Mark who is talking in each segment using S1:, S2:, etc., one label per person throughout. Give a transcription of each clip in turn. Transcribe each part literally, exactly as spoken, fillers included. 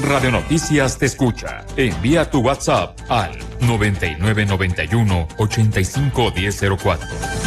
S1: Radio Noticias te escucha. Envía tu WhatsApp al noventa y nueve noventa y uno ochenta y cinco diez cero cuatro.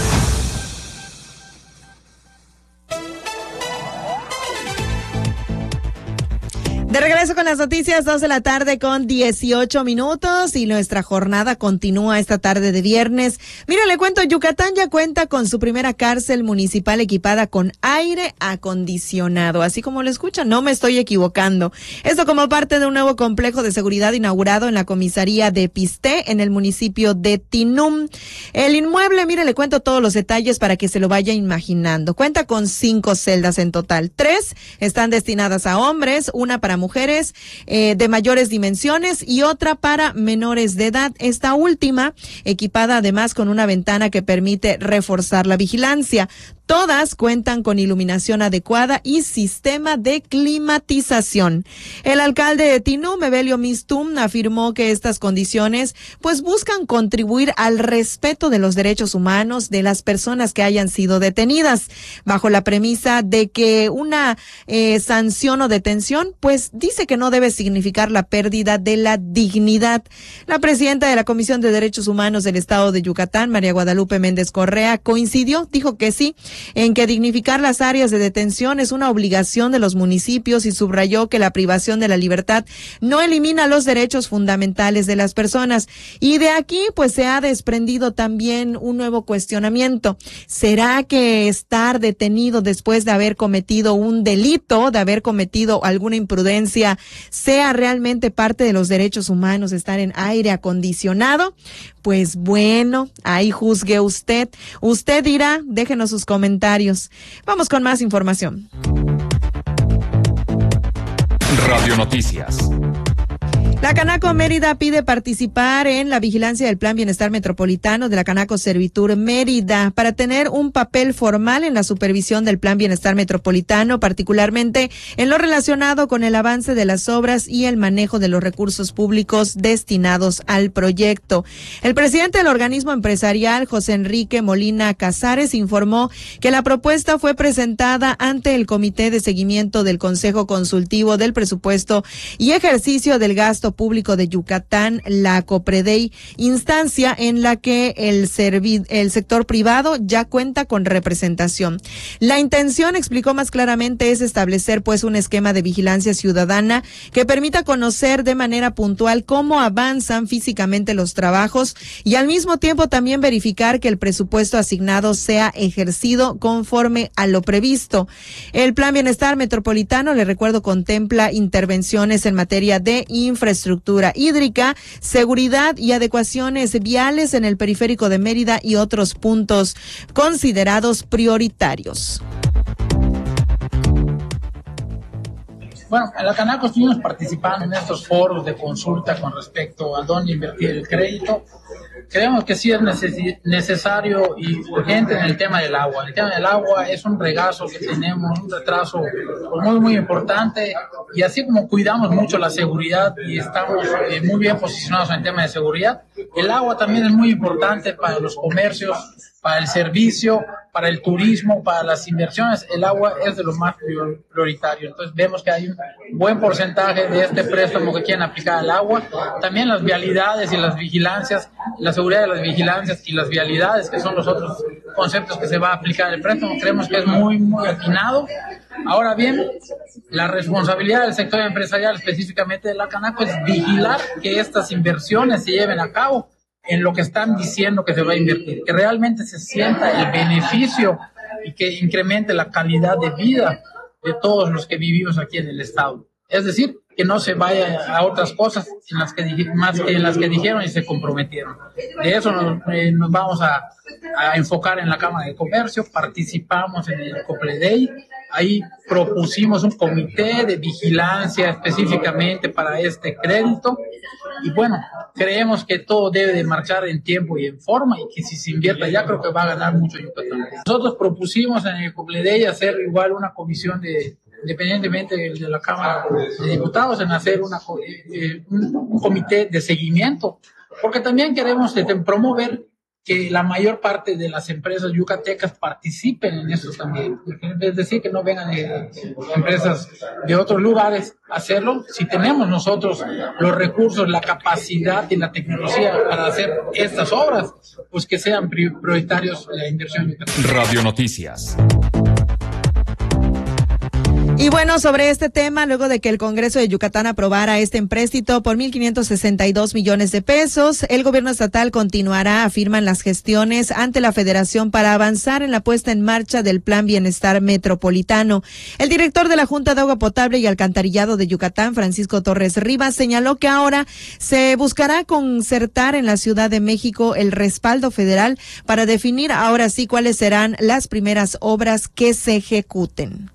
S2: De regreso con las noticias, dos de la tarde con dieciocho minutos y nuestra jornada continúa esta tarde de viernes. Mira, le cuento, Yucatán ya cuenta con su primera cárcel municipal equipada con aire acondicionado. Así como lo escuchan, no me estoy equivocando. Esto como parte de un nuevo complejo de seguridad inaugurado en la comisaría de Pisté, en el municipio de Tinum. El inmueble, mire, le cuento todos los detalles para que se lo vaya imaginando. Cuenta con cinco celdas en total. Tres están destinadas a hombres, una para mujeres eh, de mayores dimensiones y otra para menores de edad. Esta última equipada además con una ventana que permite reforzar la vigilancia. Todas cuentan con iluminación adecuada y sistema de climatización. El alcalde de Tinum, Evelio Mistum, afirmó que estas condiciones pues buscan contribuir al respeto de los derechos humanos de las personas que hayan sido detenidas, bajo la premisa de que una eh, sanción o detención pues dice que no debe significar la pérdida de la dignidad. La presidenta de la Comisión de Derechos Humanos del Estado de Yucatán, María Guadalupe Méndez Correa, coincidió, dijo que sí, en que dignificar las áreas de detención es una obligación de los municipios y subrayó que la privación de la libertad no elimina los derechos fundamentales de las personas. Y de aquí pues se ha desprendido también un nuevo cuestionamiento. ¿Será que estar detenido después de haber cometido un delito, de haber cometido alguna imprudencia, sea realmente parte de los derechos humanos estar en aire acondicionado? Pues bueno, ahí juzgue usted. Usted dirá, déjenos sus comentarios. Vamos con más información.
S1: Radio Noticias.
S2: La Canaco Mérida pide participar en la vigilancia del Plan Bienestar Metropolitano de la Canaco Servitur Mérida para tener un papel formal en la supervisión del Plan Bienestar Metropolitano, particularmente en lo relacionado con el avance de las obras y el manejo de los recursos públicos destinados al proyecto. El presidente del organismo empresarial, José Enrique Molina Casares, informó que la propuesta fue presentada ante el Comité de Seguimiento del Consejo Consultivo del Presupuesto y Ejercicio del Gasto Público de Yucatán, la COPREDEI, instancia en la que el, servi- el sector privado ya cuenta con representación. La intención, explicó más claramente, es establecer pues un esquema de vigilancia ciudadana que permita conocer de manera puntual cómo avanzan físicamente los trabajos y al mismo tiempo también verificar que el presupuesto asignado sea ejercido conforme a lo previsto. El Plan Bienestar Metropolitano, le recuerdo, contempla intervenciones en materia de infraestructura infraestructura hídrica, seguridad y adecuaciones viales en el periférico de Mérida y otros puntos considerados prioritarios.
S3: Bueno, en la Canaco estuvimos participando en estos foros de consulta con respecto a dónde invertir el crédito. Creemos que sí es neces- necesario y urgente en el tema del agua. El tema del agua es un regazo que tenemos, un retraso pues, muy, muy importante. Y así como cuidamos mucho la seguridad y estamos eh, muy bien posicionados en el tema de seguridad, el agua también es muy importante para los comercios, para el servicio, para el turismo, para las inversiones. El agua es de lo más prioritario. Entonces vemos que hay un buen porcentaje de este préstamo que quieren aplicar al agua. También las vialidades y las vigilancias, la seguridad de las vigilancias y las vialidades, que son los otros conceptos que se va a aplicar el préstamo, creemos que es muy, muy atinado. Ahora bien, la responsabilidad del sector empresarial, específicamente de la Canaco, es vigilar que estas inversiones se lleven a cabo en lo que están diciendo que se va a invertir, que realmente se sienta el beneficio y que incremente la calidad de vida de todos los que vivimos aquí en el estado. Es decir, que no se vaya a otras cosas en las que, más que en las que dijeron y se comprometieron. De eso nos, eh, nos vamos a, a enfocar en la Cámara de Comercio. Participamos en el COPREDEI. Ahí propusimos un comité de vigilancia específicamente para este crédito. Y bueno, creemos que todo debe de marchar en tiempo y en forma y que si se invierta ya creo que va a ganar mucho Yucatán. Nosotros propusimos en el COPREDEI hacer igual una comisión de independientemente de la Cámara de Diputados, en hacer una, eh, un, un comité de seguimiento, porque también queremos eh, promover que la mayor parte de las empresas yucatecas participen en eso también. Es decir, que no vengan de empresas de otros lugares a hacerlo. Si tenemos nosotros los recursos, la capacidad y la tecnología para hacer estas obras, pues que sean prioritarios la inversión yucateca.
S1: Radio Noticias.
S2: Y bueno, sobre este tema, luego de que el Congreso de Yucatán aprobara este empréstito por mil quinientos sesenta y dos millones de pesos, el gobierno estatal continuará, afirman, las gestiones ante la Federación para avanzar en la puesta en marcha del Plan Bienestar Metropolitano. El director de la Junta de Agua Potable y Alcantarillado de Yucatán, Francisco Torres Rivas, señaló que ahora se buscará concertar en la Ciudad de México el respaldo federal para definir ahora sí cuáles serán las primeras obras que se ejecuten.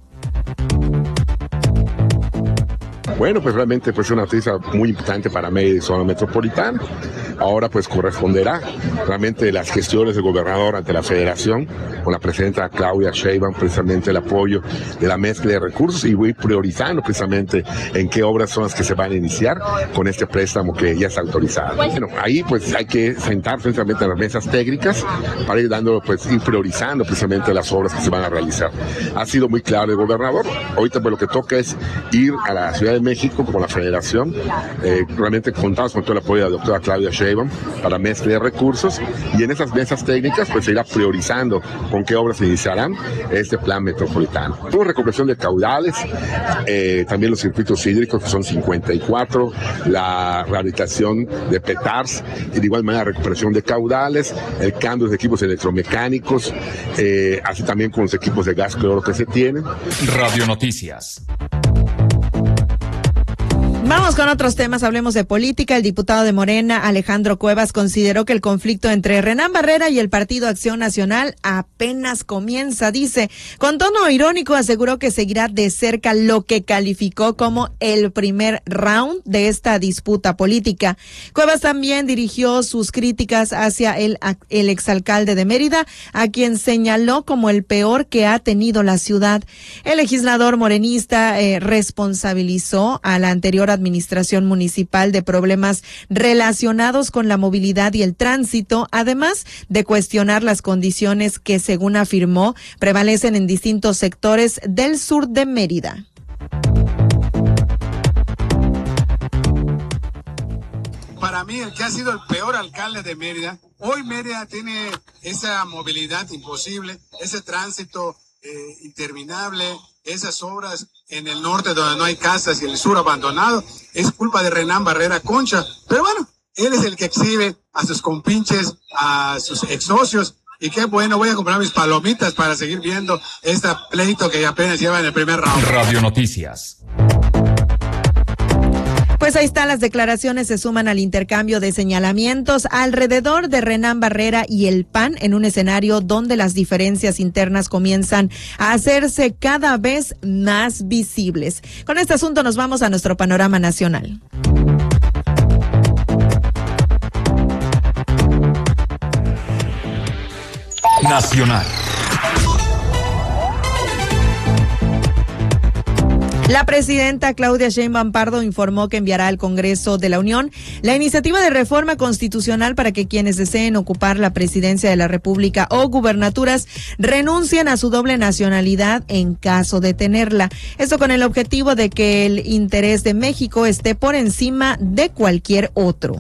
S4: Bueno, pues realmente pues una noticia muy importante para Mérida y zona metropolitana. Ahora pues corresponderá realmente las gestiones del gobernador ante la federación con la presidenta Claudia Sheinbaum, precisamente el apoyo de la mezcla de recursos, y voy priorizando precisamente en qué obras son las que se van a iniciar con este préstamo que ya está autorizado. Bueno, ahí pues hay que sentar precisamente en las mesas técnicas para ir dando, pues ir priorizando precisamente las obras que se van a realizar. Ha sido muy claro el gobernador. Ahorita pues lo que toca es ir a la Ciudad de México con la federación. Eh, realmente contamos con todo el apoyo de la doctora Claudia Sheinbaum para mezcla de recursos, y en esas mesas técnicas pues se irá priorizando con qué obras se iniciarán este plan metropolitano. Tuvo recuperación de caudales, eh, también los circuitos hídricos, que son cincuenta y cuatro, la rehabilitación de petars, y de igual manera recuperación de caudales, el cambio de equipos electromecánicos, eh, así también con los equipos de gas cloro que se tienen.
S1: Radio Noticias.
S2: Vamos con otros temas, hablemos de política. El diputado de Morena, Alejandro Cuevas, consideró que el conflicto entre Renán Barrera y el Partido Acción Nacional apenas comienza. Dice, con tono irónico, aseguró que seguirá de cerca lo que calificó como el primer round de esta disputa política. Cuevas también dirigió sus críticas hacia el, el exalcalde de Mérida, a quien señaló como el peor que ha tenido la ciudad. El legislador morenista eh, responsabilizó a la anterior administración municipal de problemas relacionados con la movilidad y el tránsito, además de cuestionar las condiciones que, según afirmó, prevalecen en distintos sectores del sur de Mérida.
S5: Para mí, el que ha sido el peor alcalde de Mérida, hoy Mérida tiene esa movilidad imposible, ese tránsito eh, interminable, esas obras en el norte donde no hay casas y el sur abandonado, es culpa de Renán Barrera Concha. Pero bueno, él es el que exhibe a sus compinches, a sus ex socios, y qué bueno, voy a comprar mis palomitas para seguir viendo este pleito que apenas lleva en el primer round.
S1: Radio Noticias.
S2: Pues ahí están las declaraciones, se suman al intercambio de señalamientos alrededor de Renán Barrera y el P A N en un escenario donde las diferencias internas comienzan a hacerse cada vez más visibles. Con este asunto nos vamos a nuestro panorama nacional.
S1: Nacional.
S2: La presidenta Claudia Sheinbaum Pardo informó que enviará al Congreso de la Unión la iniciativa de reforma constitucional para que quienes deseen ocupar la presidencia de la República o gubernaturas renuncien a su doble nacionalidad en caso de tenerla. Esto con el objetivo de que el interés de México esté por encima de cualquier otro.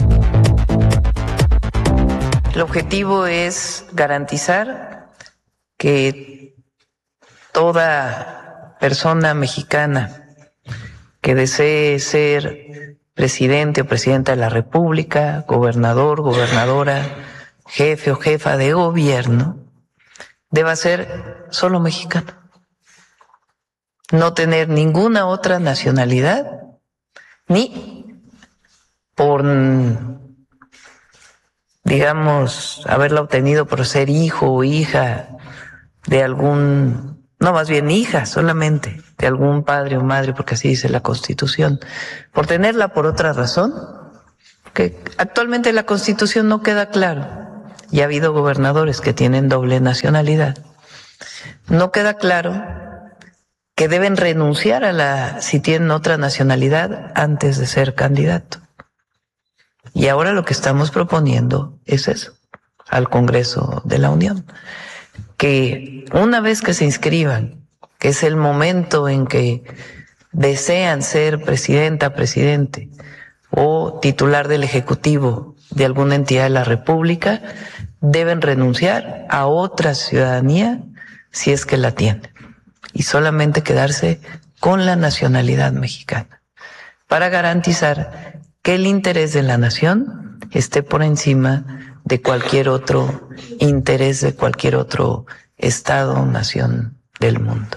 S6: El objetivo es garantizar que toda persona mexicana que desee ser presidente o presidenta de la República, gobernador, gobernadora, jefe o jefa de gobierno, deba ser solo mexicano. No tener ninguna otra nacionalidad, ni por, digamos, haberla obtenido por ser hijo o hija de algún... No, más bien hija solamente de algún padre o madre, porque así dice la Constitución. Por tenerla por otra razón, que actualmente la Constitución no queda claro. Y ha habido gobernadores que tienen doble nacionalidad. No queda claro que deben renunciar a la, si tienen otra nacionalidad, antes de ser candidato. Y ahora lo que estamos proponiendo es eso. al Congreso de la Unión. Que una vez que se inscriban, que es el momento en que desean ser presidenta, presidente o titular del Ejecutivo de alguna entidad de la República, deben renunciar a otra ciudadanía si es que la tienen y solamente quedarse con la nacionalidad mexicana para garantizar que el interés de la nación esté por encima de cualquier otro interés de cualquier otro estado o nación del mundo.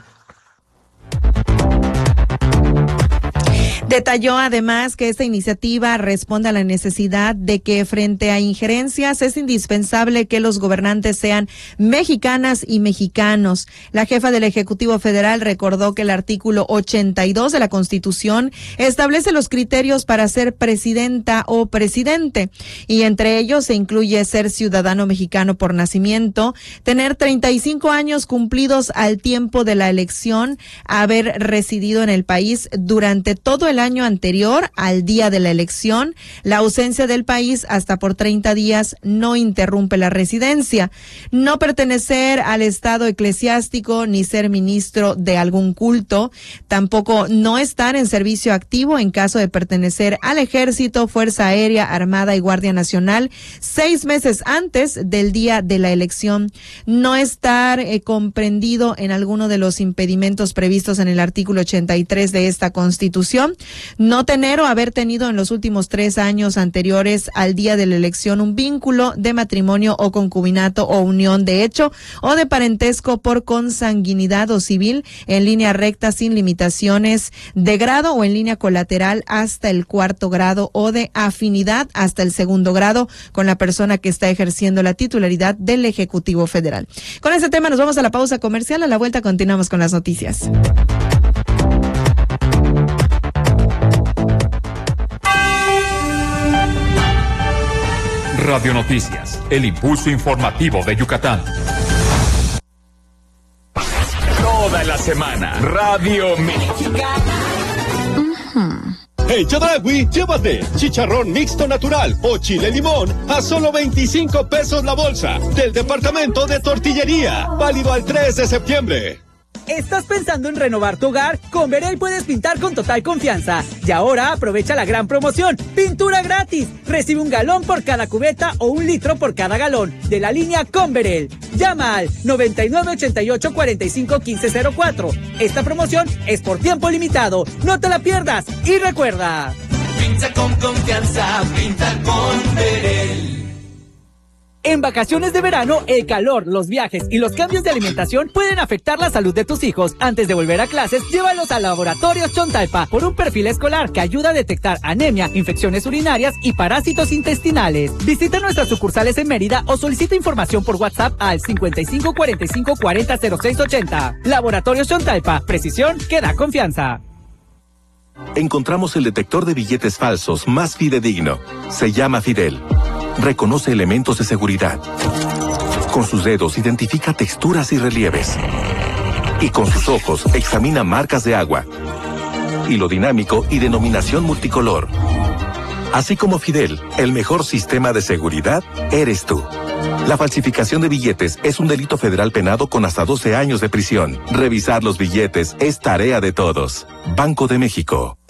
S2: Detalló además que esta iniciativa responde a la necesidad de que frente a injerencias es indispensable que los gobernantes sean mexicanas y mexicanos. La jefa del Ejecutivo Federal recordó que el artículo ochenta y dos de la Constitución establece los criterios para ser presidenta o presidente y entre ellos se incluye ser ciudadano mexicano por nacimiento, tener treinta y cinco años cumplidos al tiempo de la elección, haber residido en el país durante todo el año anterior al día de la elección, la ausencia del país hasta por treinta días no interrumpe la residencia, no pertenecer al estado eclesiástico ni ser ministro de algún culto, tampoco no estar en servicio activo en caso de pertenecer al Ejército, Fuerza Aérea, Armada y Guardia Nacional seis meses antes del día de la elección, no estar eh, comprendido en alguno de los impedimentos previstos en el artículo ochenta y tres de esta Constitución, no tener o haber tenido en los últimos tres años anteriores al día de la elección un vínculo de matrimonio o concubinato o unión de hecho o de parentesco por consanguinidad o civil en línea recta sin limitaciones de grado o en línea colateral hasta el cuarto grado o de afinidad hasta el segundo grado con la persona que está ejerciendo la titularidad del Ejecutivo Federal. Con ese tema nos vamos a la pausa comercial. A la vuelta continuamos con las noticias.
S1: Radio Noticias, el impulso informativo de Yucatán. Toda la semana, Radio Mexicana.
S7: En Chedraui, llévate chicharrón mixto natural o chile limón a solo veinticinco pesos la bolsa del departamento de tortillería, válido al tres de septiembre.
S8: ¿Estás pensando en renovar tu hogar? Con Verel puedes pintar con total confianza. Y ahora aprovecha la gran promoción. ¡Pintura gratis! Recibe un galón por cada cubeta o un litro por cada galón de la línea con Verel. Llama al noventa y nueve ochenta y ocho cuarenta y cinco quince cero cuatro. Esta promoción es por tiempo limitado. ¡No te la pierdas! Y recuerda...
S9: Pinta con confianza, pinta con Verel.
S8: En vacaciones de verano, el calor, los viajes y los cambios de alimentación pueden afectar la salud de tus hijos. Antes de volver a clases, llévalos a Laboratorios Chontalpa por un perfil escolar que ayuda a detectar anemia, infecciones urinarias y parásitos intestinales. Visita nuestras sucursales en Mérida o solicita información por WhatsApp al cincuenta y cinco cuarenta y cinco cuarenta cero seis ochenta. Laboratorios Chontalpa, precisión que da confianza.
S10: Encontramos el detector de billetes falsos más fidedigno. Se llama Fidel. Reconoce elementos de seguridad. Con sus dedos identifica texturas y relieves. Y con sus ojos examina marcas de agua. Hilo dinámico y denominación multicolor. Así como Fidel, el mejor sistema de seguridad eres tú. La falsificación de billetes es un delito federal penado con hasta doce años de prisión. Revisar los billetes es tarea de todos. Banco de México.